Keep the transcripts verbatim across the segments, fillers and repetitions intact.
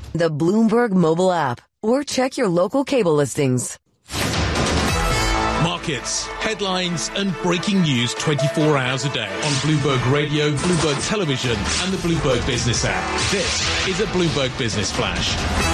the Bloomberg mobile app, or check your local cable listings. Markets, headlines and breaking news twenty-four hours a day on Bloomberg Radio, Bloomberg Television and the Bloomberg Business app. This is a Bloomberg Business Flash.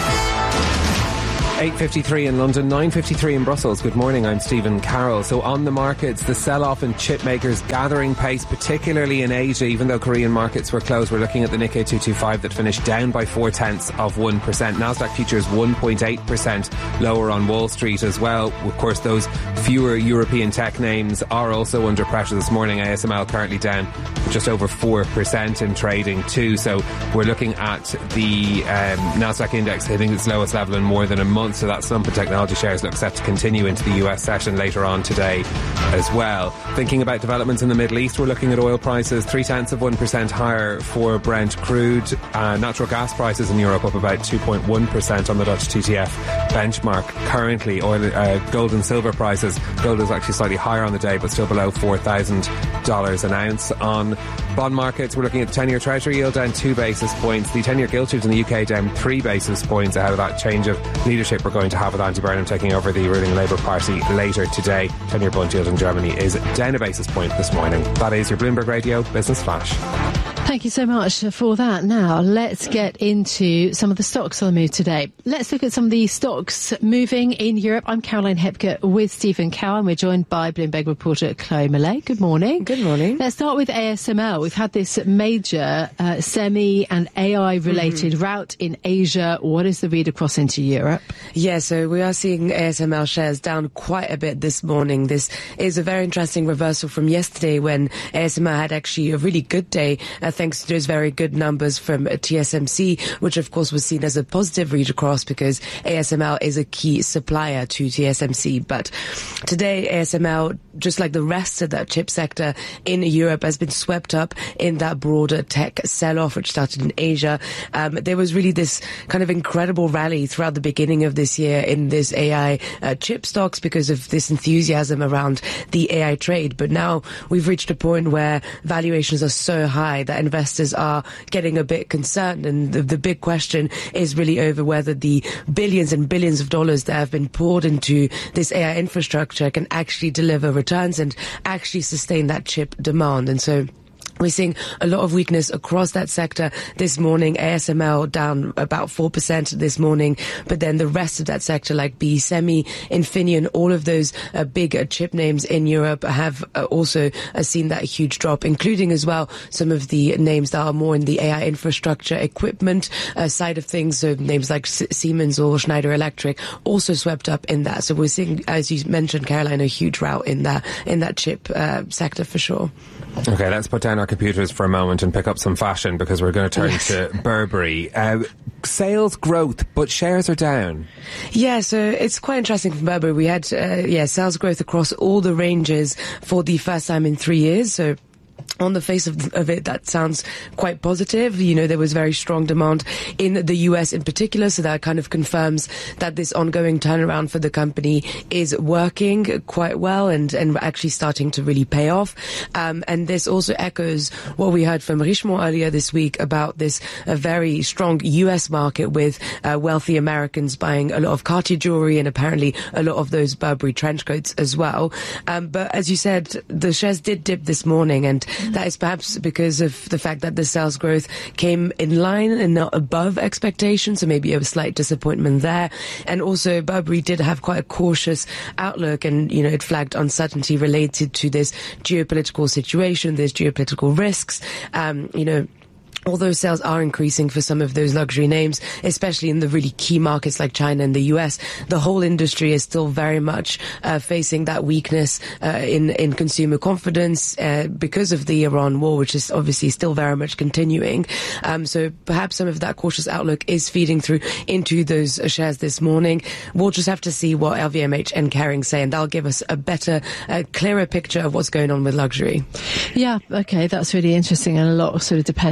eight fifty-three in London, nine fifty-three in Brussels. Good morning, I'm Stephen Carroll. So on the markets, the sell-off in chip makers gathering pace, particularly in Asia. Even though Korean markets were closed, we're looking at the Nikkei two twenty-five that finished down by four-tenths of one percent. Nasdaq futures one point eight percent lower on Wall Street as well. Of course, those fewer European tech names are also under pressure this morning. A S M L currently down just over four percent in trading too. So we're looking at the um, Nasdaq index hitting its lowest level in more than a month. So that slump in technology shares looks set to continue into the U S session later on today as well. Thinking about developments in the Middle East, we're looking at oil prices three tenths of one percent higher for Brent crude. Uh, natural gas prices in Europe up about two point one percent on the Dutch T T F benchmark. Currently, oil, uh, gold and silver prices. Gold is actually slightly higher on the day, but still below four thousand dollars an ounce. On bond markets, we're looking at the ten-year Treasury yield down two basis points. The ten-year gilt yield in the U K down three basis points ahead of that change of leadership we're going to have with Andy Burnham taking over the ruling Labour Party later today. ten-year bond yield in Germany is down a basis point this morning. That is your Bloomberg Radio Business Flash. Thank you so much for that. Now, let's get into some of the stocks on the move today. Let's look at some of the stocks moving in Europe. I'm Caroline Hepker with Stephen Cowan. We're joined by Bloomberg reporter Chloe Millay. Good morning. Good morning. Let's start with A S M L. We've had this major uh, semi and A I-related mm-hmm. rout in Asia. What is the read across into Europe? Yeah, so we are seeing A S M L shares down quite a bit this morning. This is a very interesting reversal from yesterday when A S M L had actually a really good day, uh, thanks to those very good numbers from T S M C, which of course was seen as a positive read across because A S M L is a key supplier to T S M C. But today, A S M L, just like the rest of that chip sector in Europe, has been swept up in that broader tech sell-off, which started in Asia. Um, there was really this kind of incredible rally throughout the beginning of this year in this A I uh, chip stocks because of this enthusiasm around the A I trade. But now we've reached a point where valuations are so high that investors are getting a bit concerned. And the, the big question is really over whether the billions and billions of dollars that have been poured into this A I infrastructure can actually deliver returns and actually sustain that chip demand. And so we're seeing a lot of weakness across that sector this morning. A S M L down about four percent this morning. But then the rest of that sector, like B Semi, Infineon, all of those uh, big uh, chip names in Europe have uh, also uh, seen that huge drop, including as well some of the names that are more in the A I infrastructure equipment uh, side of things. So names like S- Siemens or Schneider Electric also swept up in that. So we're seeing, as you mentioned, Caroline, a huge rout in that, in that chip uh, sector for sure. Okay, let's put down our computers for a moment and pick up some fashion because we're going to turn yes. to Burberry. Uh, sales growth, but shares are down. Yeah, so it's quite interesting for Burberry. We had, uh, yeah, sales growth across all the ranges for the first time in three years. So on the face of, of it, that sounds quite positive. You know, there was very strong demand in the U S in particular, so that kind of confirms that this ongoing turnaround for the company is working quite well and, and actually starting to really pay off. Um, and this also echoes what we heard from Richemont earlier this week about this uh, very strong U S market with uh, wealthy Americans buying a lot of Cartier jewelry and apparently a lot of those Burberry trench coats as well. Um, but as you said, the shares did dip this morning, and that is perhaps because of the fact that the sales growth came in line and not above expectations, so maybe a slight disappointment there. And also Burberry did have quite a cautious outlook, and, you know, it flagged uncertainty related to this geopolitical situation, there's geopolitical risks, um, you know, although sales are increasing for some of those luxury names, especially in the really key markets like China and the U S, the whole industry is still very much uh, facing that weakness uh, in, in consumer confidence uh, because of the Iran war, which is obviously still very much continuing. Um, so perhaps some of that cautious outlook is feeding through into those shares this morning. We'll just have to see what L V M H and Kering say, and that'll give us a better, uh, clearer picture of what's going on with luxury. Yeah, okay, that's really interesting and a lot sort of dependent on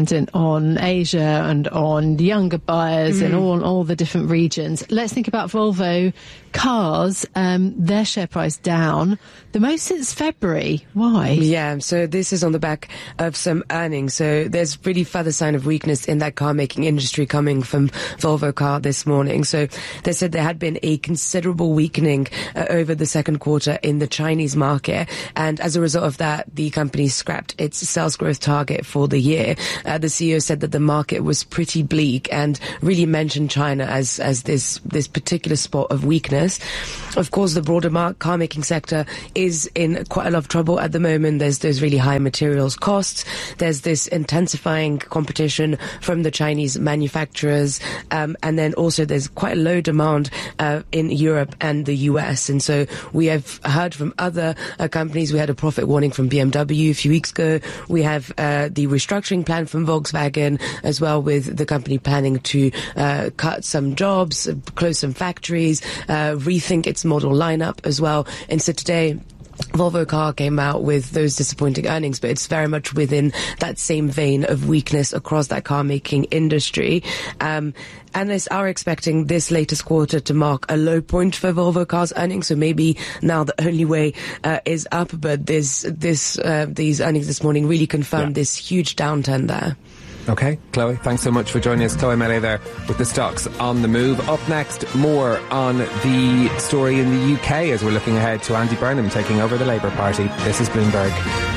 on Asia and on younger buyers Mm. in all, all the different regions. Let's think about Volvo Cars. Um, their share price down the most since February. Why? Yeah, so this is on the back of some earnings. So there's really further sign of weakness in that car making industry coming from Volvo Car this morning. So they said there had been a considerable weakening uh, over the second quarter in the Chinese market. And as a result of that, the company scrapped its sales growth target for the year. Uh, the C E O said that the market was pretty bleak and really mentioned China as, as this, this particular spot of weakness. Of course, the broader mar- car making sector is in quite a lot of trouble at the moment. There's there's really high materials costs. There's this intensifying competition from the Chinese manufacturers, um, and then also there's quite a low demand uh, in Europe and the U S. And so we have heard from other uh, companies. We had a profit warning from B M W a few weeks ago. We have uh, the restructuring plan from Volkswagen as well, with the company planning to uh, cut some jobs, close some factories, uh, rethink its model lineup as well. And so today, Volvo Car came out with those disappointing earnings, but it's very much within that same vein of weakness across that car-making industry. Um, analysts are expecting this latest quarter to mark a low point for Volvo Car's earnings, so maybe now the only way uh, is up, but this, this, uh, these earnings this morning really confirmed yeah. this huge downturn there. Okay, Chloe, thanks so much for joining us. Chloe Melee there with the stocks on the move. Up next, more on the story in the U K as we're looking ahead to Andy Burnham taking over the Labour Party. This is Bloomberg.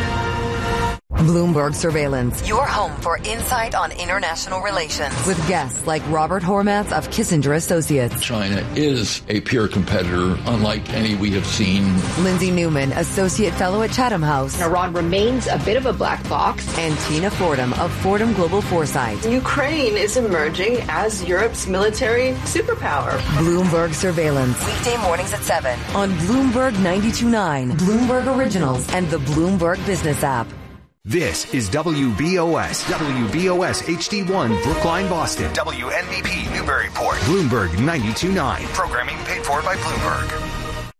Bloomberg Surveillance, your home for insight on international relations. With guests like Robert Hormats of Kissinger Associates. China is a peer competitor, unlike any we have seen. Lindsay Newman, Associate Fellow at Chatham House. Iran remains a bit of a black box. And Tina Fordham of Fordham Global Foresight. Ukraine is emerging as Europe's military superpower. Bloomberg Surveillance. Weekday mornings at seven on Bloomberg ninety-two point nine, Bloomberg Originals, and the Bloomberg Business app. This is W B O S, W B O S H D one, Brookline, Boston. W N B P, Newburyport. Bloomberg ninety-two point nine. Programming paid for by Bloomberg.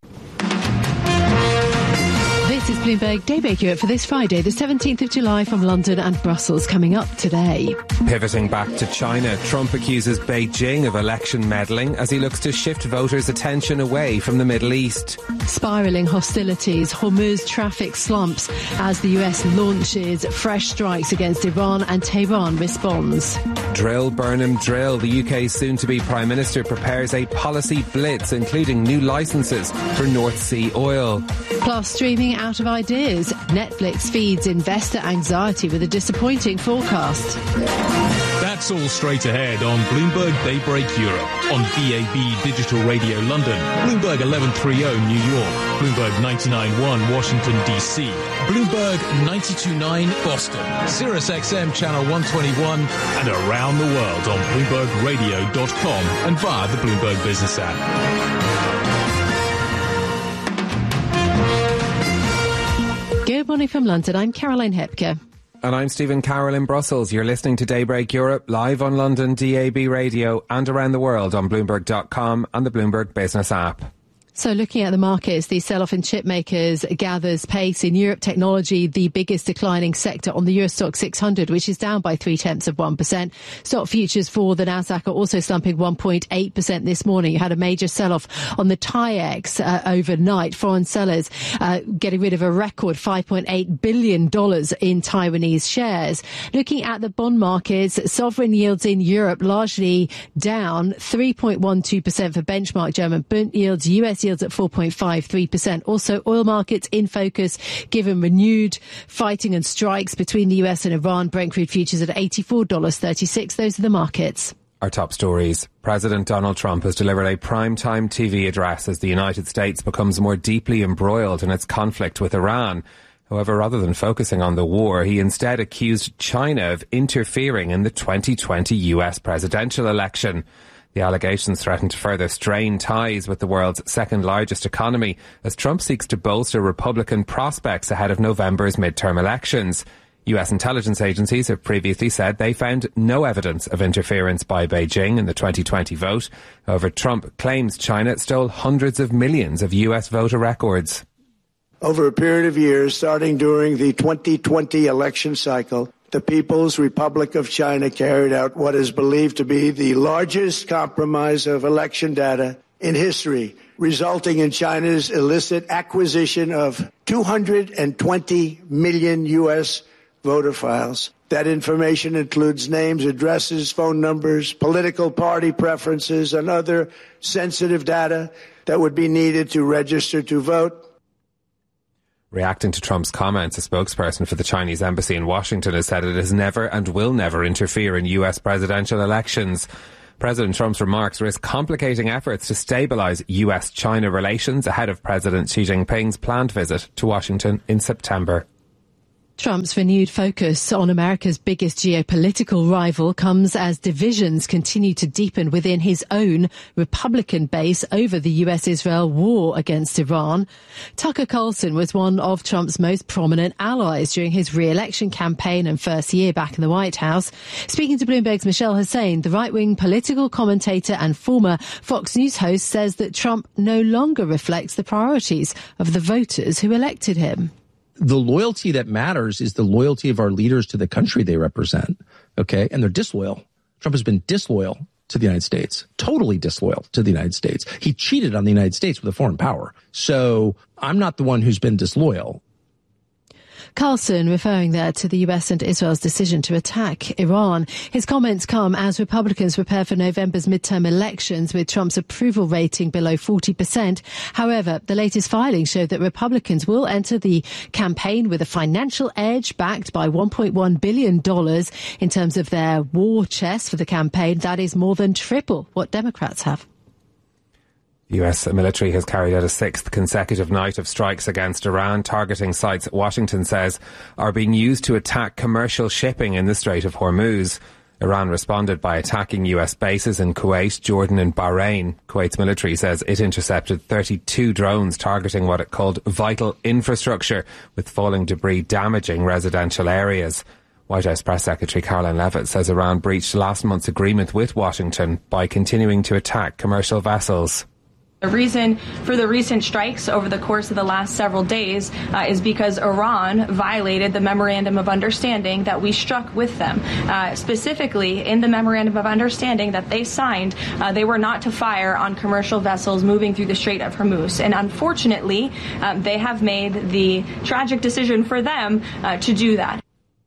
This is Bloomberg Daybreak Europe for this Friday, the seventeenth of July, from London and Brussels. Coming up today. Pivoting back to China, Trump accuses Beijing of election meddling as he looks to shift voters' attention away from the Middle East. Spiralling hostilities, Hormuz traffic slumps as the U S launches fresh strikes against Iran and Tehran responds. Drill, Burnham, drill. The U K's soon-to-be Prime Minister prepares a policy blitz, including new licences for North Sea oil. Plus, streaming out of ideas. Netflix feeds investor anxiety with a disappointing forecast. That's all straight ahead on Bloomberg Daybreak Europe, on D A B Digital Radio London, Bloomberg eleven thirty New York, Bloomberg ninety-nine point one Washington, D C, Bloomberg ninety-two point nine Boston, Sirius X M Channel one twenty-one, and around the world on Bloomberg Radio dot com and via the Bloomberg Business app. Good morning from London. I'm Caroline Hepker. And I'm Stephen Carroll in Brussels. You're listening to Daybreak Europe, live on London D A B Radio and around the world on Bloomberg dot com and the Bloomberg Business app. So looking at the markets, the sell-off in chip makers gathers pace. In Europe, technology, the biggest declining sector on the Euro Stoxx six hundred, which is down by three-tenths of one percent. Stock futures for the Nasdaq are also slumping one point eight percent this morning. You had a major sell-off on the T A I E X uh, overnight. Foreign sellers uh, getting rid of a record five point eight billion dollars in Taiwanese shares. Looking at the bond markets, sovereign yields in Europe largely down three point one two percent for benchmark German bond yields, U S yields at four point five three percent. Also, oil markets in focus given renewed fighting and strikes between the U S and Iran. Brent crude futures at eighty-four dollars thirty-six. Those are the markets. Our top stories. President Donald Trump has delivered a primetime T V address as the United States becomes more deeply embroiled in its conflict with Iran. However, rather than focusing on the war, he instead accused China of interfering in the twenty twenty U S presidential election. The allegations threaten to further strain ties with the world's second largest economy as Trump seeks to bolster Republican prospects ahead of November's midterm elections. U S intelligence agencies have previously said they found no evidence of interference by Beijing in the twenty twenty vote. However, Trump claims China stole hundreds of millions of U S voter records. Over a period of years, starting during the twenty twenty election cycle, the People's Republic of China carried out what is believed to be the largest compromise of election data in history, resulting in China's illicit acquisition of two hundred twenty million U S voter files. That information includes names, addresses, phone numbers, political party preferences, and other sensitive data that would be needed to register to vote. Reacting to Trump's comments, a spokesperson for the Chinese embassy in Washington has said it has never and will never interfere in U S presidential elections. President Trump's remarks risk complicating efforts to stabilise U S China relations ahead of President Xi Jinping's planned visit to Washington in September. Trump's renewed focus on America's biggest geopolitical rival comes as divisions continue to deepen within his own Republican base over the U S Israel war against Iran. Tucker Carlson was one of Trump's most prominent allies during his re-election campaign and first year back in the White House. Speaking to Bloomberg's Michelle Hussein, the right-wing political commentator and former Fox News host says that Trump no longer reflects the priorities of the voters who elected him. The loyalty that matters is the loyalty of our leaders to the country they represent, okay? And they're disloyal. Trump has been disloyal to the United States, totally disloyal to the United States. He cheated on the United States with a foreign power. So I'm not the one who's been disloyal. Carlson referring there to the U S and Israel's decision to attack Iran. His comments come as Republicans prepare for November's midterm elections with Trump's approval rating below forty percent. However, the latest filings show that Republicans will enter the campaign with a financial edge backed by one point one billion dollars in terms of their war chest for the campaign. That is more than triple what Democrats have. The U S military has carried out a sixth consecutive night of strikes against Iran, targeting sites Washington says are being used to attack commercial shipping in the Strait of Hormuz. Iran responded by attacking U S bases in Kuwait, Jordan and Bahrain. Kuwait's military says it intercepted thirty-two drones targeting what it called vital infrastructure, with falling debris damaging residential areas. White House Press Secretary Caroline Leavitt says Iran breached last month's agreement with Washington by continuing to attack commercial vessels. The reason for the recent strikes over the course of the last several days uh, is because Iran violated the Memorandum of Understanding that we struck with them. Uh, specifically, in the Memorandum of Understanding that they signed, uh, they were not to fire on commercial vessels moving through the Strait of Hormuz. And unfortunately, um, they have made the tragic decision for them uh, to do that.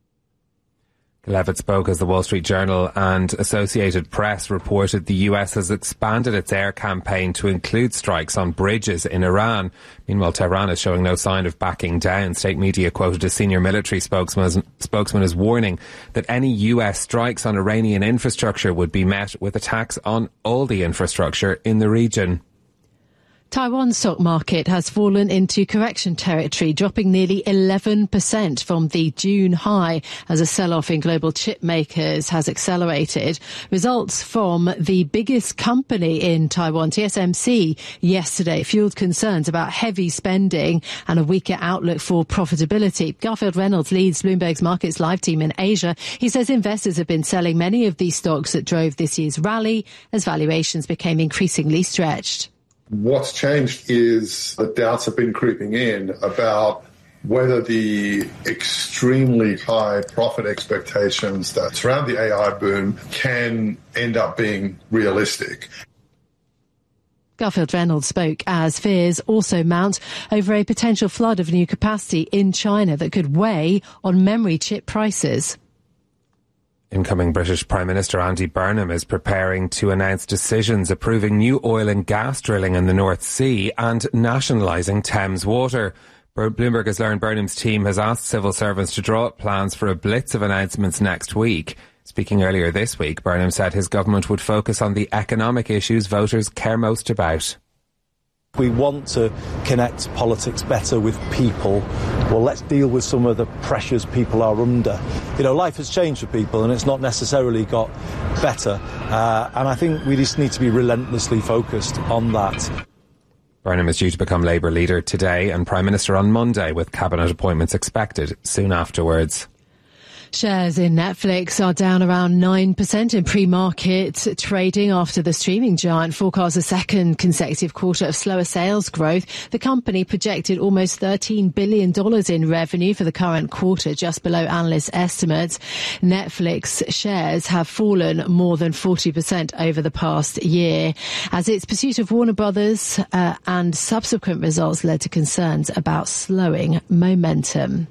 Leavitt spoke as the Wall Street Journal and Associated Press reported the U S has expanded its air campaign to include strikes on bridges in Iran. Meanwhile, Tehran is showing no sign of backing down. State media quoted a senior military spokesman as, spokesman as warning that any U S strikes on Iranian infrastructure would be met with attacks on all the infrastructure in the region. Taiwan's stock market has fallen into correction territory, dropping nearly eleven percent from the June high as a sell-off in global chip makers has accelerated. Results from the biggest company in Taiwan, T S M C, yesterday fueled concerns about heavy spending and a weaker outlook for profitability. Garfield Reynolds leads Bloomberg's Markets Live team in Asia. He says investors have been selling many of these stocks that drove this year's rally as valuations became increasingly stretched. What's changed is the doubts have been creeping in about whether the extremely high profit expectations that surround the A I boom can end up being realistic. Garfield Reynolds spoke as fears also mount over a potential flood of new capacity in China that could weigh on memory chip prices. Incoming British Prime Minister Andy Burnham is preparing to announce decisions approving new oil and gas drilling in the North Sea and nationalising Thames Water. Bloomberg has learned Burnham's team has asked civil servants to draw up plans for a blitz of announcements next week. Speaking earlier this week, Burnham said his government would focus on the economic issues voters care most about. We want to connect politics better with people. Well, let's deal with some of the pressures people are under. You know, life has changed for people and it's not necessarily got better. Uh, and I think we just need to be relentlessly focused on that. Burnham is due to become Labour leader today and Prime Minister on Monday, with cabinet appointments expected soon afterwards. Shares in Netflix are down around nine percent in pre-market trading after the streaming giant forecasts a second consecutive quarter of slower sales growth. The company projected almost thirteen billion dollars in revenue for the current quarter, just below analyst estimates. Netflix shares have fallen more than forty percent over the past year, as its pursuit of Warner Brothers uh, and subsequent results led to concerns about slowing momentum.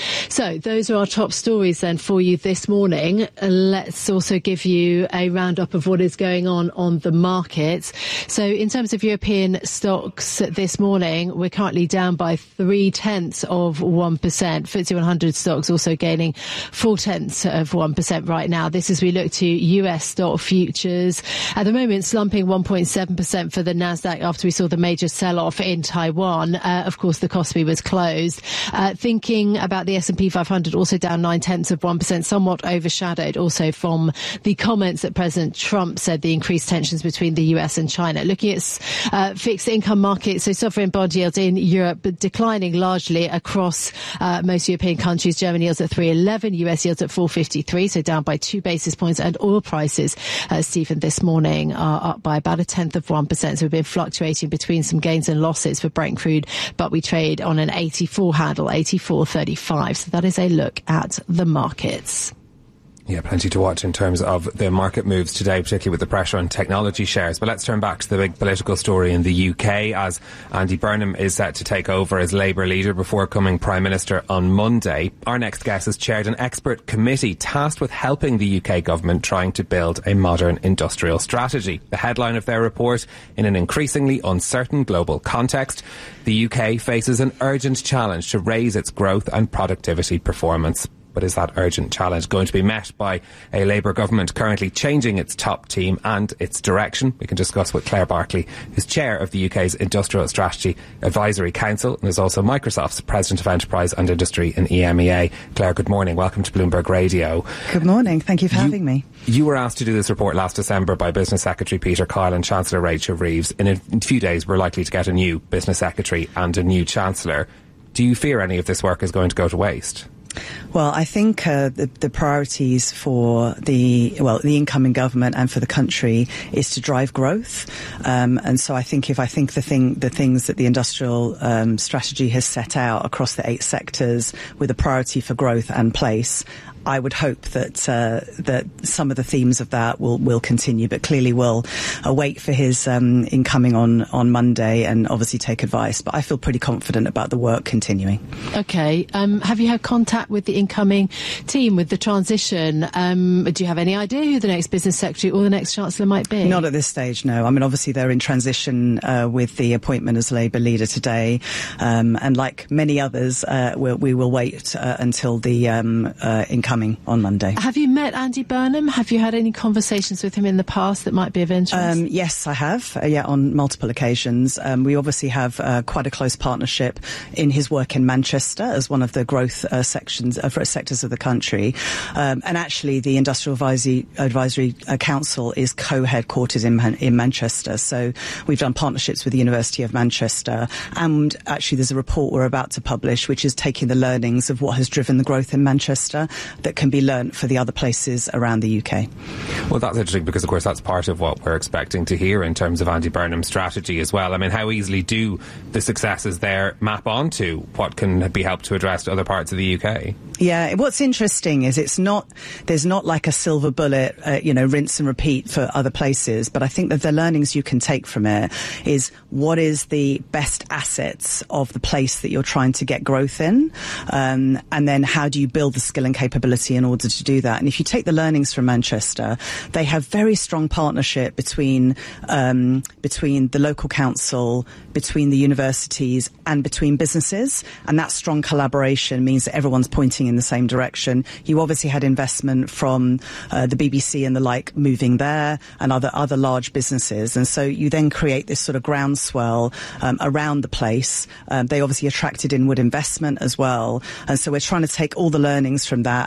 So those are our top stories then for you this morning. Let's also give you a roundup of what is going on on the markets. So in terms of European stocks this morning, we're currently down by three tenths of one percent. F T S E one hundred stocks also gaining four tenths of one percent right now. This as we look to U S stock futures. At the moment, slumping one point seven percent for the Nasdaq after we saw the major sell-off in Taiwan. Uh, of course, the Kospi was closed. Uh, thinking about the S and P five hundred also down nine tenths of one percent, somewhat overshadowed also from the comments that President Trump said the increased tensions between the U S and China. Looking at uh, fixed income markets, so sovereign bond yields in Europe declining largely across uh, most European countries. Germany yields at three eleven, U S yields at four fifty-three, so down by two basis points. And oil prices, uh, Stephen, this morning are up by about a tenth of one percent. So we've been fluctuating between some gains and losses for Brent crude, but we trade on an eighty-four handle, eighty-four thirty-five. So that is a look at the markets. Yeah, plenty to watch in terms of the market moves today, particularly with the pressure on technology shares. But let's turn back to the big political story in the U K, as Andy Burnham is set to take over as Labour leader before becoming Prime Minister on Monday. Our next guest has chaired an expert committee tasked with helping the U K government trying to build a modern industrial strategy. The headline of their report: in an increasingly uncertain global context, the U K faces an urgent challenge to raise its growth and productivity performance. But is that urgent challenge going to be met by a Labour government currently changing its top team and its direction? We can discuss with Claire Barkley, who's chair of the U K's Industrial Strategy Advisory Council and is also Microsoft's President of Enterprise and Industry in E M E A. Claire, good morning. Welcome to Bloomberg Radio. Good morning. Thank you for you, having me. You were asked to do this report last December by Business Secretary Peter Kyle and Chancellor Rachel Reeves. In a few days, we're likely to get a new Business Secretary and a new Chancellor. Do you fear any of this work is going to go to waste? Well, I think uh, the, the priorities for the well, the incoming government and for the country is to drive growth, um, and so I think if I think the thing, the things that the industrial um, strategy has set out across the eight sectors with a priority for growth and place, I would hope that uh, that some of the themes of that will, will continue, but clearly we'll uh, wait for his um, incoming on, on Monday and obviously take advice. But I feel pretty confident about the work continuing. Okay. Um, have you had contact with the incoming team, with the transition? Um, do you have any idea who the next business secretary or the next chancellor might be? Not at this stage, no. I mean, obviously they're in transition uh, with the appointment as Labour leader today. Um, and like many others, uh, we'll, we will wait uh, until the um, uh, incoming on Monday. Have you met Andy Burnham? Have you had any conversations with him in the past that might be of interest? Um, yes, I have. Uh, yeah, on multiple occasions. Um, we obviously have uh, quite a close partnership in his work in Manchester as one of the growth uh, sections uh, sectors of the country. Um, and actually, the Industrial Advisory, Advisory uh, Council is co-headquartered in, Man- in Manchester. So we've done partnerships with the University of Manchester. And actually, there's a report we're about to publish, which is taking the learnings of what has driven the growth in Manchester that can be learnt for the other places around the U K. Well, that's interesting because, of course, that's part of what we're expecting to hear in terms of Andy Burnham's strategy as well. I mean, how easily do the successes there map onto what can be helped to address other parts of the U K? Yeah, what's interesting is it's not, there's not like a silver bullet, uh, you know, rinse and repeat for other places, but I think that the learnings you can take from it is what is the best assets of the place that you're trying to get growth in, um, and then how do you build the skill and capability in order to do that. And if you take the learnings from Manchester, they have very strong partnership between um, between the local council, between the universities and between businesses, and that strong collaboration means that everyone's pointing in the same direction. You obviously had investment from uh, the B B C and the like moving there and other other large businesses, and so you then create this sort of groundswell um, around the place. Um, they obviously attracted inward investment as well, and so we're trying to take all the learnings from that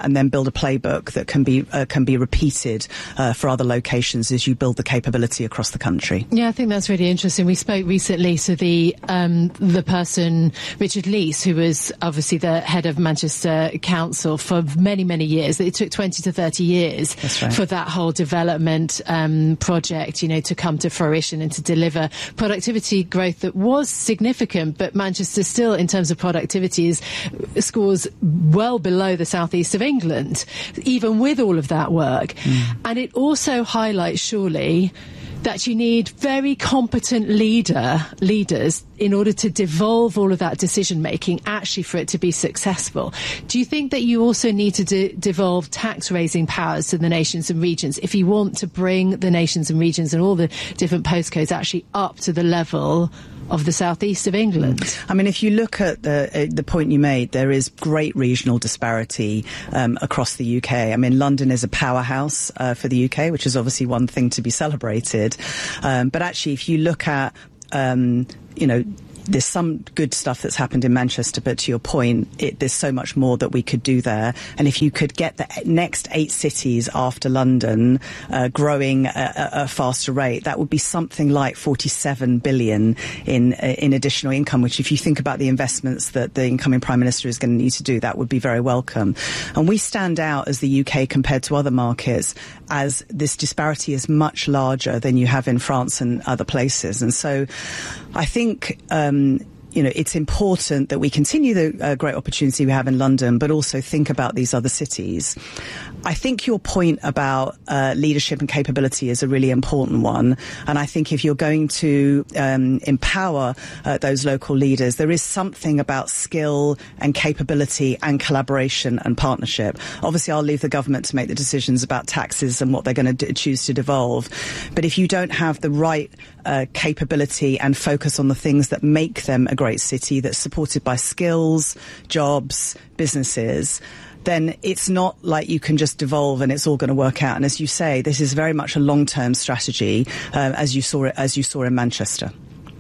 and then build a playbook that can be uh, can be repeated uh, for other locations as you build the capability across the country. Yeah, I think that's really interesting. We spoke recently to the um, the person, Richard Leese, who was obviously the head of Manchester Council for many, many years. It took twenty to thirty years right. for that whole development um, project, you know, to come to fruition and to deliver productivity growth that was significant. But Manchester still, in terms of productivity, is scores well below the southeast of England, even with all of that work. Mm. And it also highlights, surely, that you need very competent leader leaders in order to devolve all of that decision making, actually for it to be successful. Do you think that you also need to de- devolve tax raising powers to the nations and regions if you want to bring the nations and regions and all the different postcodes actually up to the level of the southeast of England? I mean, if you look at the uh, the point you made, there is great regional disparity um, across the U K. I mean, London is a powerhouse uh, for the U K, which is obviously one thing to be celebrated. Um, but actually, if you look at, um, you know, there's some good stuff that's happened in Manchester, but to your point, it, there's so much more that we could do there. And if you could get the next eight cities after London uh, growing at a, a faster rate, that would be something like forty-seven billion in in additional income, which if you think about the investments that the incoming Prime Minister is going to need to do, that would be very welcome. And we stand out as the U K compared to other markets as this disparity is much larger than you have in France and other places. And so I think um, you know, it's important that we continue the uh, great opportunity we have in London, but also think about these other cities. I think your point about uh, leadership and capability is a really important one. And I think if you're going to um, empower uh, those local leaders, there is something about skill and capability and collaboration and partnership. Obviously, I'll leave the government to make the decisions about taxes and what they're going to d- choose to devolve. But if you don't have the right uh, capability and focus on the things that make them a great city, that's supported by skills, jobs, businesses, then it's not like you can just devolve and it's all going to work out. And as you say, this is very much a long-term strategy, uh, as you saw it, as you saw in Manchester.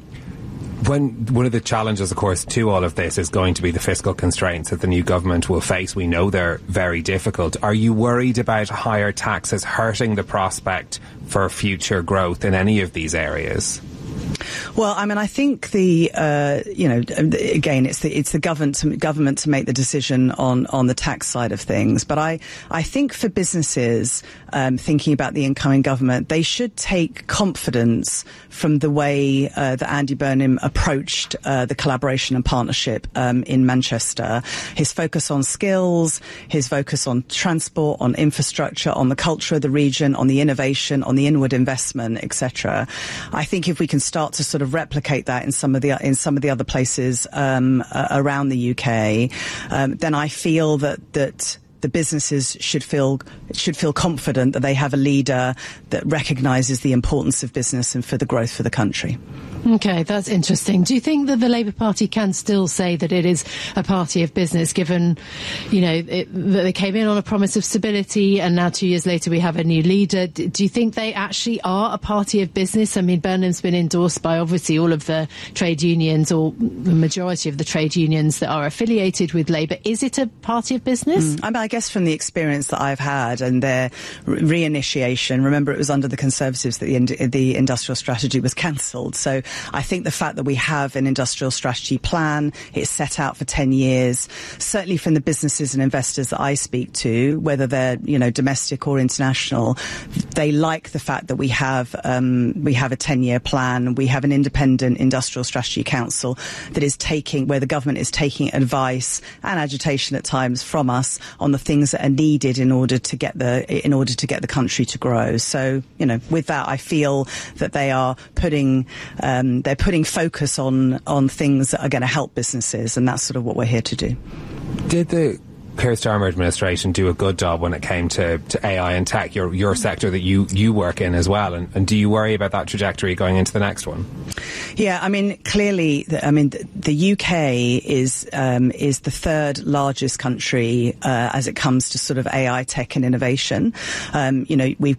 When one of the challenges, of course, to all of this is going to be the fiscal constraints that the new government will face. We know they're very difficult. Are you worried about higher taxes hurting the prospect for future growth in any of these areas? Well, I mean, I think the, uh, you know, again, it's the, it's the government to, government to make the decision on, on the tax side of things. But I, I think for businesses, um, thinking about the incoming government, they should take confidence from the way uh, that Andy Burnham approached uh, the collaboration and partnership um, in Manchester. His focus on skills, his focus on transport, on infrastructure, on the culture of the region, on the innovation, on the inward investment, et cetera. I think if we can start to sort of replicate that in some of the in some of the other places um, uh, around the U K, um, then I feel that that the businesses should feel should feel confident that they have a leader that recognises the importance of business and for the growth for the country. Okay, that's interesting. Do you think that the Labour Party can still say that it is a party of business, given, you know, it, that they came in on a promise of stability and now two years later we have a new leader? D- do you think they actually are a party of business? I mean, Burnham's been endorsed by obviously all of the trade unions, or the majority of the trade unions that are affiliated with Labour. Is it a party of business? Mm, I mean, I guess from the experience that I've had and their re- reinitiation, remember it was under the Conservatives that the, in- the industrial strategy was cancelled. So I think the fact that we have an industrial strategy plan, it's set out for ten years, certainly from the businesses and investors that I speak to, whether they're, you know, domestic or international, they like the fact that we have, um, we have a ten-year plan. We have an independent industrial strategy council that is taking, where the government is taking advice and agitation at times from us on the things that are needed in order to get the, in order to get the country to grow. So, you know, with that, I feel that they are putting, um, they're putting focus on, on things that are going to help businesses, and that's sort of what we're here to do. Did the Keir Starmer administration do a good job when it came to, to A I and tech, your your sector that you, you work in as well? And, and do you worry about that trajectory going into the next one? Yeah, I mean, clearly, the, I mean, the, the U K is um, is the third largest country uh, as it comes to sort of A I, tech and innovation. Um, you know, we've got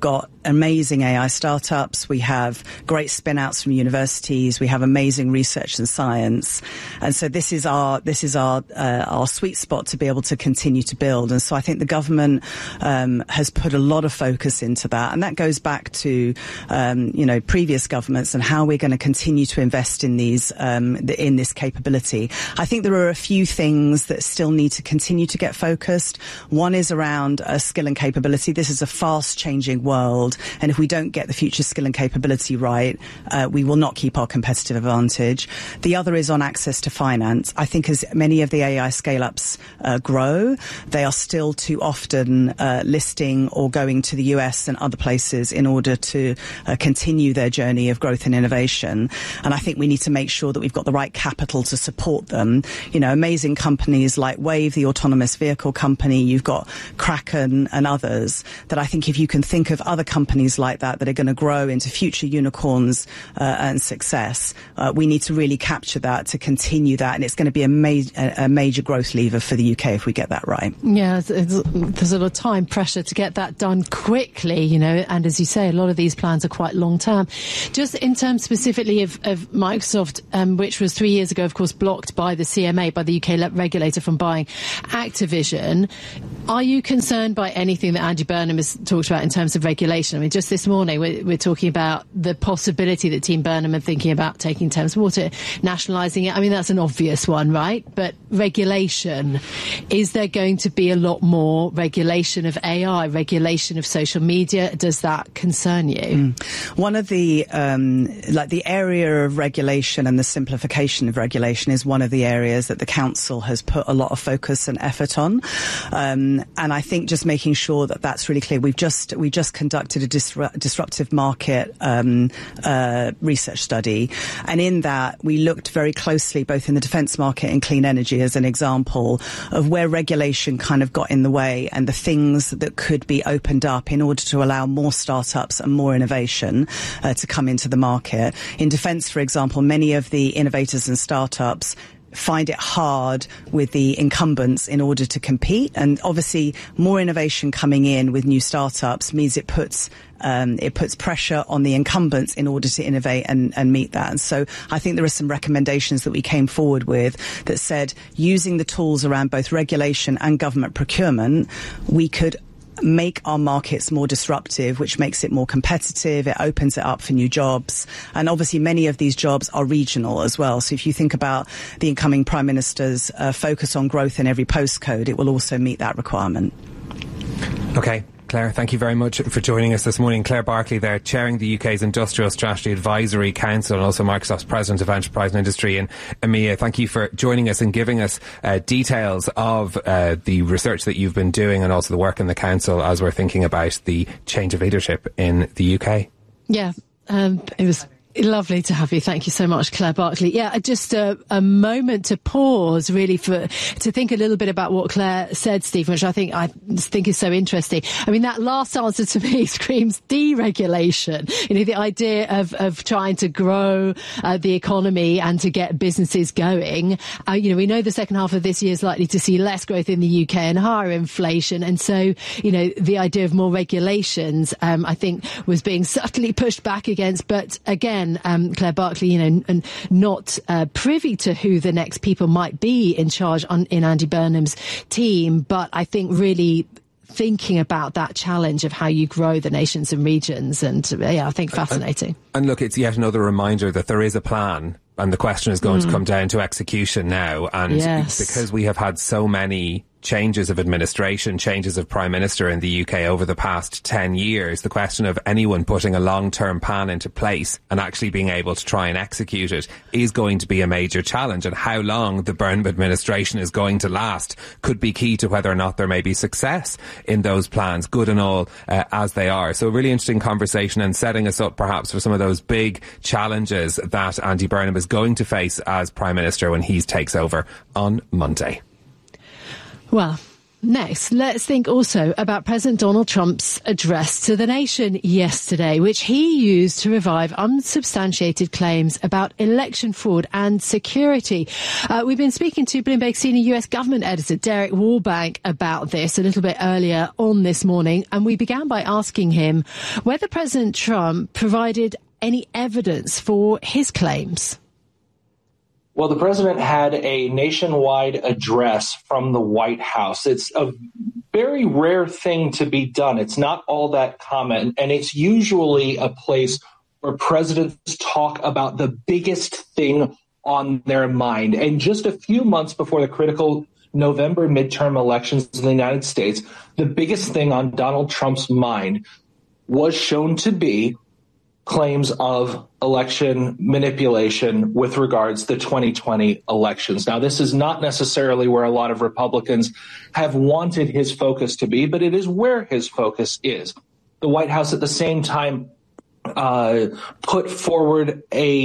amazing A I startups. We have great spin-outs from universities. We have amazing research and science. And so this is our, this is our, uh, our sweet spot to be able to continue to build. And so I think the government, um, has put a lot of focus into that. And that goes back to, um, you know, previous governments and how we're going to continue to invest in these, um, the, in this capability. I think there are a few things that still need to continue to get focused. One is around uh, skill and capability. This is a fast-changing world, and if we don't get the future skill and capability right, uh, we will not keep our competitive advantage. The other is on access to finance. I think as many of the A I scale-ups uh, grow, they are still too often uh, listing or going to the U S and other places in order to uh, continue their journey of growth and innovation. And I think we need to make sure that we've got the right capital to support them. You know, amazing companies like Wave, the autonomous vehicle company, you've got Kraken and others, that I think if you can think of other companies like that that are going to grow into future unicorns uh, and success, uh, we need to really capture that to continue that. And it's going to be a, ma- a major growth lever for the U K if we get that right. Yeah, it's, it's, there's a lot of time pressure to get that done quickly, you know, and as you say, a lot of these plans are quite long term. Just in terms specifically of, of Microsoft, um, which was three years ago, of course, blocked by the C M A, by the U K regulator from buying Activision, are you concerned by anything that Andy Burnham has talked about in terms of regulation? I mean, just this morning we're, we're talking about the possibility that Team Burnham are thinking about taking Thames Water, nationalising it. I mean, that's an obvious one, right? But regulation, is there going to be a lot more regulation of A I, regulation of social media? Does that concern you? Mm. One of the, um, like the area of regulation and the simplification of regulation is one of the areas that the Council has put a lot of focus and effort on. Um, and I think just making sure that that's really clear. We've just, we just conducted a disru- disruptive market, um, uh, research study. And in that, we looked very closely, both in the defence market and clean energy as an example of where regulation kind of got in the way and the things that could be opened up in order to allow more startups and more innovation uh, to come into the market. In defence, for example, many of the innovators and startups find it hard with the incumbents in order to compete. And obviously more innovation coming in with new startups means it puts Um, it puts pressure on the incumbents in order to innovate and, and meet that. And so I think there are some recommendations that we came forward with that said, using the tools around both regulation and government procurement, we could make our markets more disruptive, which makes it more competitive. It opens it up for new jobs. And obviously many of these jobs are regional as well. So if you think about the incoming Prime Minister's uh, focus on growth in every postcode, it will also meet that requirement. Okay. Claire, thank you very much for joining us this morning. Claire Barkley there, chairing the U K's Industrial Strategy Advisory Council and also Microsoft's President of Enterprise and Industry in EMEA. Thank you for joining us and giving us uh, details of uh, the research that you've been doing and also the work in the Council as we're thinking about the change of leadership in the U K. Yeah, um, it was lovely to have you. Thank you so much, Claire Barkley. Yeah, just a, a moment to pause, really, for to think a little bit about what Claire said, Stephen, which I think I think is so interesting. I mean, that last answer to me screams deregulation. You know, the idea of of trying to grow uh, the economy and to get businesses going. Uh, you know, we know the second half of this year is likely to see less growth in the U K and higher inflation, and so you know, the idea of more regulations, um, I think, was being subtly pushed back against. But again, Um, Claire Barkley, you know, and not uh, privy to who the next people might be in charge on, in Andy Burnham's team, but I think really thinking about that challenge of how you grow the nations and regions, and yeah, I think fascinating. And, and look, it's yet another reminder that there is a plan, and the question is going mm. to come down to execution now. And yes. because we have had so many changes of administration, changes of Prime Minister in the U K over the past ten years, the question of anyone putting a long-term plan into place and actually being able to try and execute it is going to be a major challenge. And how long the Burnham administration is going to last could be key to whether or not there may be success in those plans, good and all uh, as they are. So a really interesting conversation and setting us up perhaps for some of those big challenges that Andy Burnham is going to face as Prime Minister when he takes over on Monday. Well, Next, let's think also about President Donald Trump's address to the nation yesterday, which he used to revive unsubstantiated claims about election fraud and security. Uh, we've been speaking to Bloomberg senior U S government editor Derek Wallbank about this a little bit earlier on this morning, and we began by asking him whether President Trump provided any evidence for his claims. Well, the president had a nationwide address from the White House. It's a very rare thing to be done. It's not all that common, and it's usually a place where presidents talk about the biggest thing on their mind. And just a few months before the critical November midterm elections in the United States, the biggest thing on Donald Trump's mind was shown to be claims of election manipulation with regards to the twenty twenty elections. Now, this is not necessarily where a lot of Republicans have wanted his focus to be, but it is where his focus is. The White House at the same time uh, put forward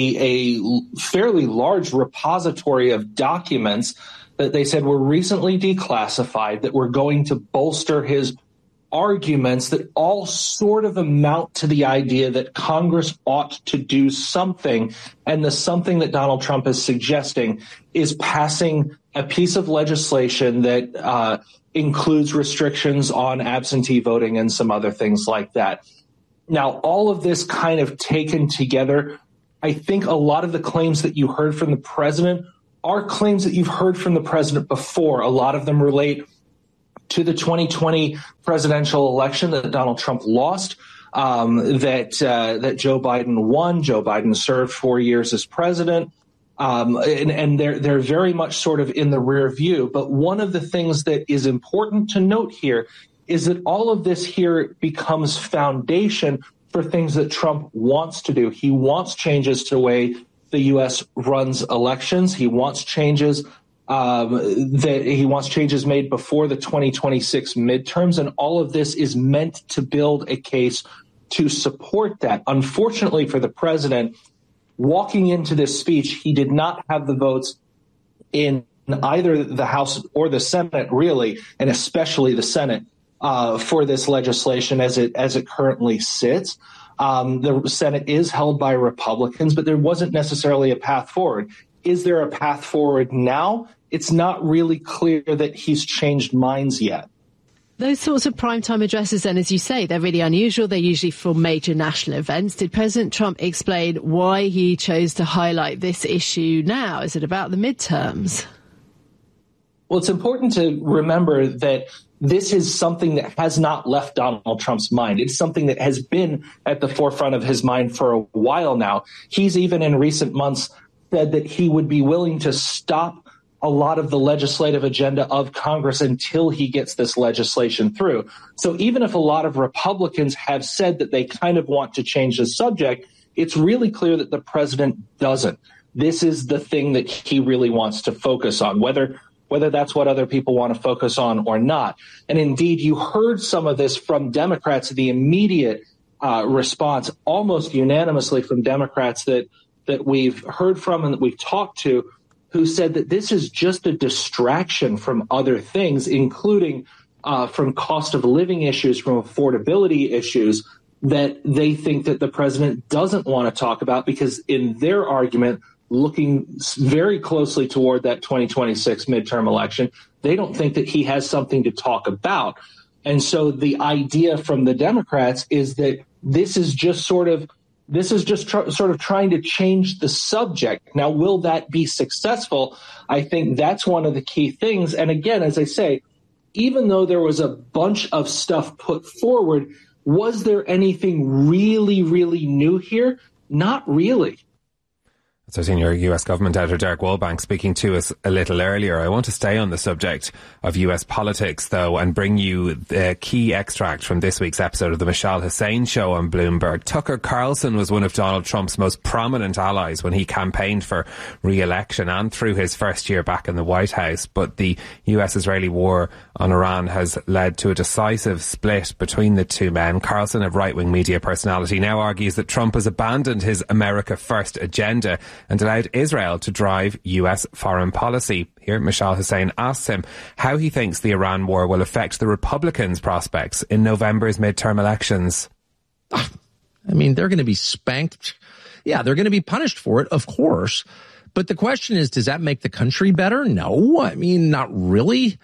a, a fairly large repository of documents that they said were recently declassified that were going to bolster his arguments that all sort of amount to the idea that Congress ought to do something. And the something that Donald Trump is suggesting is passing a piece of legislation that uh, includes restrictions on absentee voting and some other things like that. Now, all of this kind of taken together, I think a lot of the claims that you heard from the president are claims that you've heard from the president before. A lot of them relate to the twenty twenty presidential election that Donald Trump lost, um, that uh, that Joe Biden won. Joe Biden served four years as president, um, and, and they're they're very much sort of in the rear view. But one of the things that is important to note here is that all of this here becomes foundation for things that Trump wants to do. He wants changes to the way the U S runs elections. He wants changes. Um, that he wants changes made before the twenty twenty-six midterms, and all of this is meant to build a case to support that. Unfortunately for the president, walking into this speech, he did not have the votes in either the House or the Senate, really, and especially the Senate, uh, for this legislation as it as it currently sits. Um, the Senate is held by Republicans, but there wasn't necessarily a path forward. Is there a path forward now? It's not really clear that he's changed minds yet. Those sorts of primetime addresses, then, as you say, they're really unusual. They're usually for major national events. Did President Trump explain why he chose to highlight this issue now? Is it about the midterms? Well, it's important to remember that this is something that has not left Donald Trump's mind. It's something that has been at the forefront of his mind for a while now. He's even in recent months said that he would be willing to stop a lot of the legislative agenda of Congress until he gets this legislation through. So even if a lot of Republicans have said that they kind of want to change the subject, it's really clear that the president doesn't. This is the thing that he really wants to focus on, whether whether that's what other people want to focus on or not. And indeed, you heard some of this from Democrats, the immediate uh, response almost unanimously from Democrats that that we've heard from and that we've talked to, who said that this is just a distraction from other things, including uh, from cost of living issues, from affordability issues that they think that the president doesn't want to talk about, because in their argument, looking very closely toward that twenty twenty-six midterm election, they don't think that he has something to talk about. And so the idea from the Democrats is that this is just sort of This is just tr- sort of trying to change the subject. Now, will that be successful? I think that's one of the key things. And again, as I say, even though there was a bunch of stuff put forward, was there anything really, really new here? Not really. So senior U S government editor Derek Wallbank speaking to us a little earlier. I want to stay on the subject of U S politics, though, and bring you the key extract from this week's episode of the Mishal Hussain Show on Bloomberg. Tucker Carlson was one of Donald Trump's most prominent allies when he campaigned for re-election and through his first year back in the White House. But the U S-Israeli war on Iran has led to a decisive split between the two men. Carlson, a right-wing media personality, now argues that Trump has abandoned his America First agenda and allowed Israel to drive U S foreign policy. Here, Mishal Hussain asks him how he thinks the Iran war will affect the Republicans' prospects in November's midterm elections. I mean, they're going to be spanked. Yeah, they're going to be punished for it, of course. But the question is, does that make the country better? No, I mean, not really.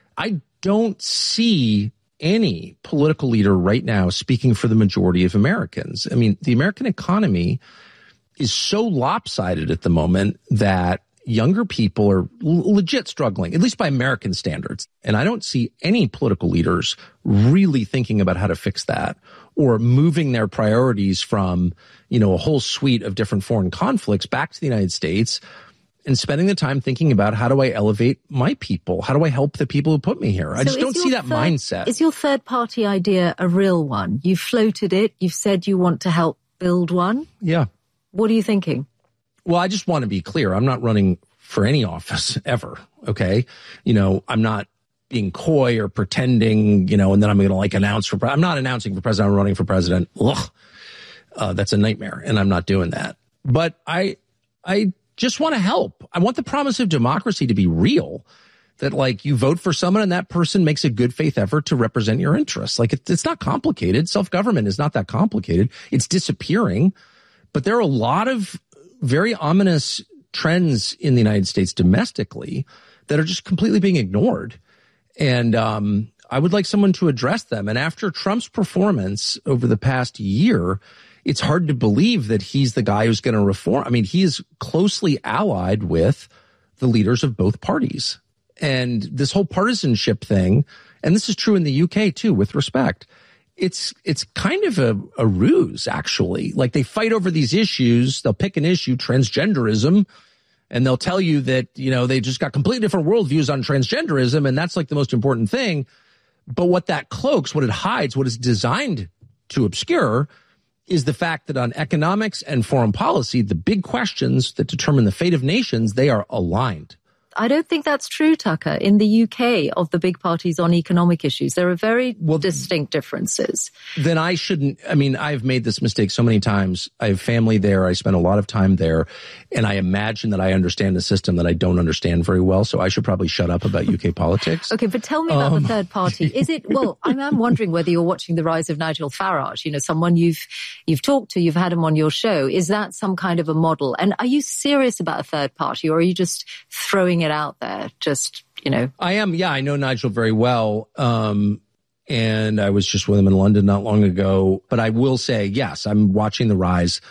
I don't see any political leader right now speaking for the majority of Americans. I mean, the American economy is so lopsided at the moment that younger people are l- legit struggling, at least by American standards. And I don't see any political leaders really thinking about how to fix that or moving their priorities from, you know, a whole suite of different foreign conflicts back to the United States and spending the time thinking about how do I elevate my people? How do I help the people who put me here? I so just don't see that third, mindset. Is your third party idea a real one? You've floated it. You've said you want to help build one. Yeah. What are you thinking? Well, I just want to be clear. I'm not running for any office ever. Okay. You know, I'm not being coy or pretending, you know, and then I'm going to like announce for, I'm not announcing for president. I'm running for president. Ugh. Uh, that's a nightmare. And I'm not doing that. But I, I just want to help. I want the promise of democracy to be real, that like you vote for someone and that person makes a good faith effort to represent your interests. Like it, it's not complicated. Self-government is not that complicated. It's disappearing. But there are a lot of very ominous trends in the United States domestically that are just completely being ignored. And um, I would like someone to address them. And after Trump's performance over the past year, it's hard to believe that he's the guy who's going to reform. I mean, he is closely allied with the leaders of both parties. And this whole partisanship thing, and this is true in the U K too, with respect, it's it's kind of a, a ruse, actually. Like they fight over these issues. They'll pick an issue, transgenderism, and they'll tell you that, you know, they just got completely different worldviews on transgenderism, and that's like the most important thing. But what that cloaks, what it hides, what it's designed to obscure is the fact that on economics and foreign policy, the big questions that determine the fate of nations, they are aligned. I don't think that's true, Tucker. In the U K, of the big parties on economic issues, there are very well, distinct differences. Then I shouldn't, I mean, I've made this mistake so many times. I have family there. I spend a lot of time there. And I imagine that I understand a system that I don't understand very well. So I should probably shut up about U K politics. Okay, but tell me about um, the third party. Is it, well, I'm, I'm wondering whether you're watching the rise of Nigel Farage, you know, someone you've, you've talked to, you've had him on your show. Is that some kind of a model? And are you serious about a third party, or are you just throwing it out there, just, you know? I am, yeah, I know Nigel very well. Um, and I was just with him in London not long ago. But I will say, yes, I'm watching the rise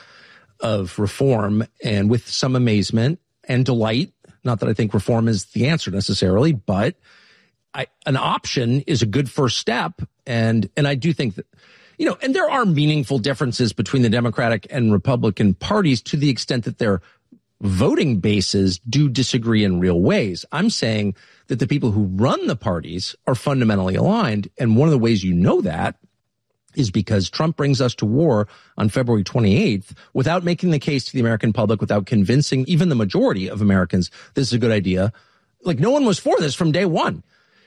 of reform, and with some amazement and delight. Not that I think reform is the answer necessarily, but I, an option is a good first step. And, and I do think that, you know, and there are meaningful differences between the Democratic and Republican parties to the extent that they're voting bases do disagree in real ways. I'm saying that the people who run the parties are fundamentally aligned. And one of the ways you know that is because Trump brings us to war on February twenty-eighth without making the case to the American public, without convincing even the majority of Americans this is a good idea. Like no one was for this from day one.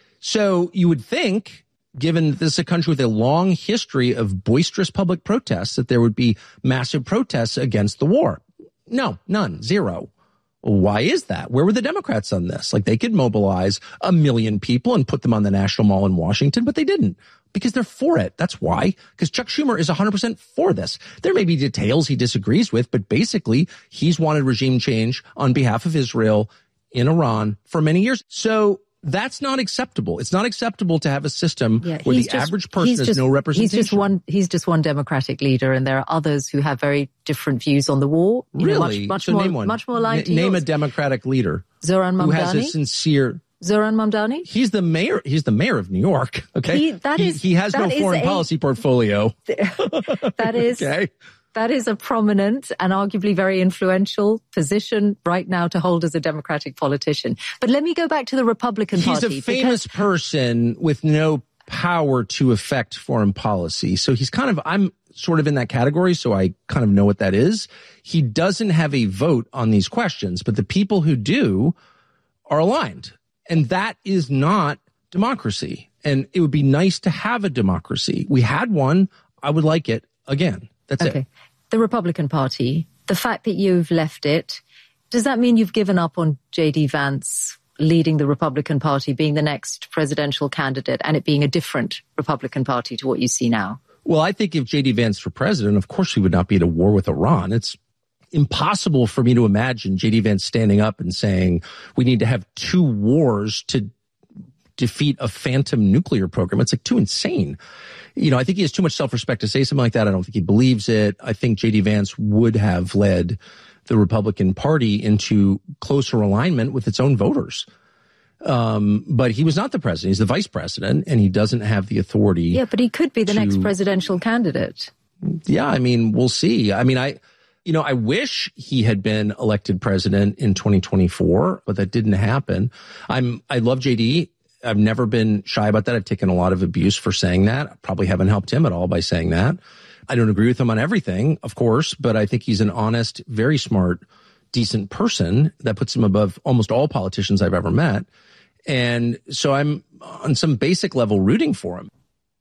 So you would think, given this is a country with a long history of boisterous public protests, that there would be massive protests against the war. No, none, zero. Why is that? Where were the Democrats on this? Like they could mobilize a million people and put them on the National Mall in Washington, but they didn't because they're for it. That's why, because Chuck Schumer is one hundred percent for this. There may be details he disagrees with, but basically he's wanted regime change on behalf of Israel in Iran for many years. So that's not acceptable. It's not acceptable to have a system yeah, where the just, average person has just, no representation. He's just one. He's just one Democratic leader, and there are others who have very different views on the war. You really, know, much, much so more, name one. Much more aligned to Name yours. a Democratic leader Zoran Mamdani, who has a sincere. Zoran Mamdani. He's the mayor. He's the mayor of New York. Okay, he, that he, is, he has that no foreign a, policy portfolio. That is okay. That is a prominent and arguably very influential position right now to hold as a Democratic politician. But let me go back to the Republican He's Party. He's a famous because- person with no power to affect foreign policy. So he's kind of, I'm sort of in that category, so I kind of know what that is. He doesn't have a vote on these questions, but the people who do are aligned. And that is not democracy. And it would be nice to have a democracy. We had one. I would like it again. That's okay. it. The Republican Party, the fact that you've left it, Does that mean you've given up on J D Vance leading the Republican Party, being the next presidential candidate, and it being a different Republican Party to what you see now? Well, I think if J D Vance were president, of course he would not be at a war with Iran. It's impossible for me to imagine J D Vance standing up and saying we need to have two wars to defeat a phantom nuclear program. It's like too insane. You know, I think he has too much self-respect to say something like that. I don't think he believes it. I think J D Vance would have led the Republican Party into closer alignment with its own voters. Um, but he was not the president. He's the vice president, and he doesn't have the authority. Yeah, but he could be the to, next presidential candidate. Yeah, I mean, we'll see. I mean, I, you know, I wish he had been elected president in twenty twenty-four, but that didn't happen. I'm, I love J D. I've never been shy about that. I've taken a lot of abuse for saying that. I probably haven't helped him at all by saying that. I don't agree with him on everything, of course, but I think he's an honest, very smart, decent person that puts him above almost all politicians I've ever met. And so I'm on some basic level rooting for him.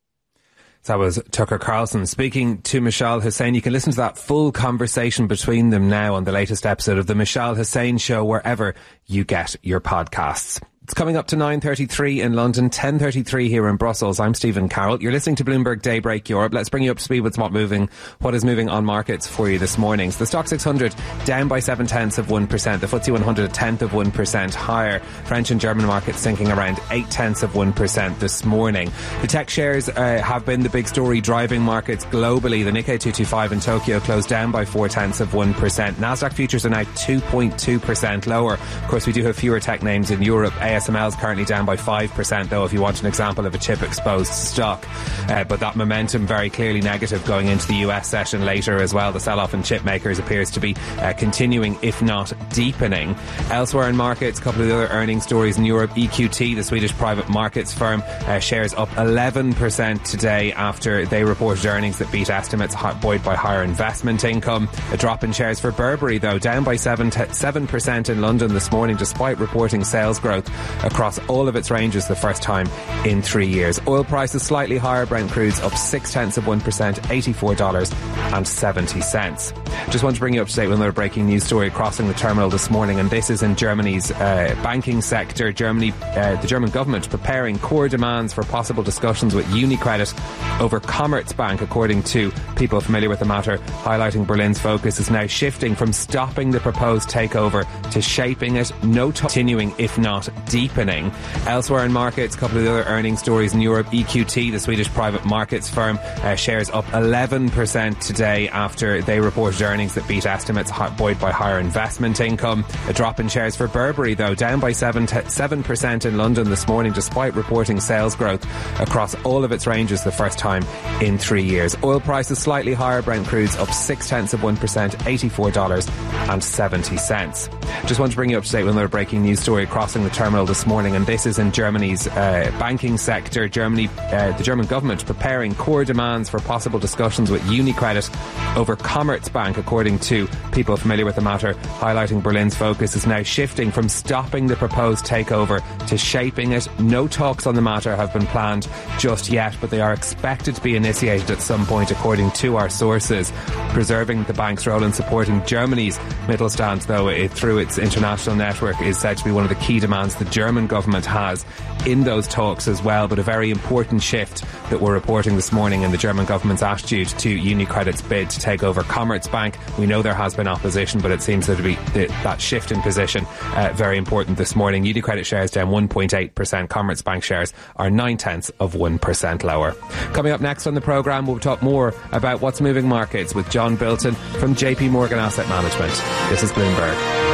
That was Tucker Carlson speaking to Mishal Hussain. You can listen to that full conversation between them now on the latest episode of the Mishal Hussain Show, wherever you get your podcasts. It's coming up to nine thirty-three in London, ten thirty-three here in Brussels. I'm Stephen Carroll. You're listening to Bloomberg Daybreak Europe. Let's bring you up to speed with what's moving, what is moving on markets for you this morning. So the Stock six hundred down by seven tenths of one percent. The F T S E one hundred a tenth of one percent higher. French and German markets sinking around eight tenths of one percent this morning. The tech shares uh, have been the big story driving markets globally. The Nikkei two twenty-five in Tokyo closed down by four tenths of one percent. Nasdaq futures are now two point two percent lower. Of course, we do have fewer tech names in Europe. A S M L is currently down by five percent, though, if you want an example of a chip-exposed stock. Uh, but that momentum very clearly negative going into the U S session later as well. The sell-off in chip makers appears to be uh, continuing, if not deepening. Elsewhere in markets, a couple of the other earnings stories in Europe. E Q T, the Swedish private markets firm, uh, shares up eleven percent today after they reported earnings that beat estimates, buoyed by higher investment income. A drop in shares for Burberry, though, down by seven percent in London this morning, despite reporting sales growth across all of its ranges the first time in three years. Oil prices slightly higher. Brent crude's up six tenths of one percent, eighty-four dollars and seventy cents. Just want to bring you up to date with another breaking news story crossing the terminal this morning, and this is in Germany's uh, banking sector. Germany, uh, the German government preparing core demands for possible discussions with UniCredit over Commerzbank, according to people familiar with the matter, highlighting Berlin's focus is now shifting from stopping the proposed takeover to shaping it, no t- continuing if not deepening. Elsewhere in markets, a couple of the other earnings stories in Europe. E Q T, the Swedish private markets firm, uh, shares up eleven percent today after they reported earnings that beat estimates, buoyed by higher investment income. A drop in shares for Burberry, though, down by seven percent in London this morning, despite reporting sales growth across all of its ranges the first time in three years. Oil prices slightly higher. Brent crude's up six tenths of one percent, eighty-four dollars and seventy cents. Just want to bring you up to date with another breaking news story crossing the terminal this morning, and this is in Germany's uh, banking sector. Germany, uh, the German government preparing core demands for possible discussions with UniCredit over Commerzbank, according to people familiar with the matter, highlighting Berlin's focus is now shifting from stopping the proposed takeover to shaping it. No talks on the matter have been planned just yet, but they are expected to be initiated at some point, according to our sources. Preserving the bank's role in supporting Germany's Mittelstand, though, it, through its international network, is said to be one of the key demands the German government has in those talks as well. But a very important shift that we're reporting this morning in the German government's attitude to UniCredit's bid to take over Commerzbank. We know there has been opposition, but it seems there to be the, that shift in position uh, very important this morning. UniCredit shares down one point eight percent. Commerzbank shares are nine tenths of one percent lower. Coming up next on the programme, we'll talk more about what's moving markets with John Bilton from J P Morgan Asset Management. This is Bloomberg.